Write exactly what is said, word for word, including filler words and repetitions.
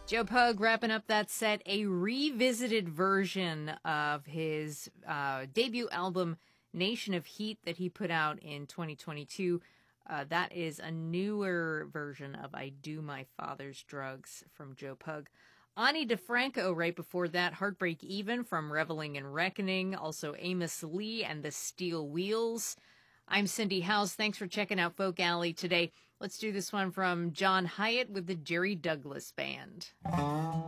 Joe Pug wrapping up that set, a revisited version of his uh, debut album, Nation of Heat, that he put out in twenty twenty-two. Uh, that is a newer version of I Do My Father's Drugs from Joe Pug. Ani DeFranco right before that, Heartbreak Even from Reveling and Reckoning. Also Amos Lee and the Steel Wheels. I'm Cindy House. Thanks for checking out Folk Alley today. Let's do this one from John Hyatt with the Jerry Douglas Band.